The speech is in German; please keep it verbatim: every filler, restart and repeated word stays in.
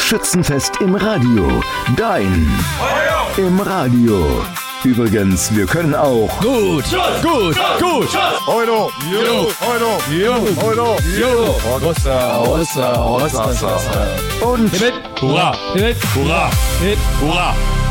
Schützenfest im Radio. Dein Feuer im Radio. Übrigens, wir können auch gut, gut, gut. Euro, Euro, Euro, Euro, Euro. Rossa, Rossa, Rossa, und Hurra, Hurra, Hurra.